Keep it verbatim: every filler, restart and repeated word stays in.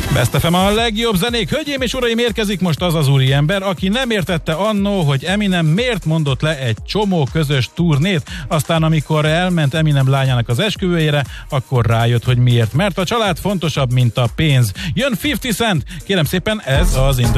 Best ef em a legjobb zenék. Hölgyeim és uraim, érkezik most az az úriember, aki nem értette annó, hogy Eminem miért mondott le egy csomó közös turnét, aztán amikor elment Eminem lányának az esküvőjére, akkor rájött, hogy miért. Mert a család fontosabb, mint a pénz. Jön fifty Cent, kérem szépen, ez az In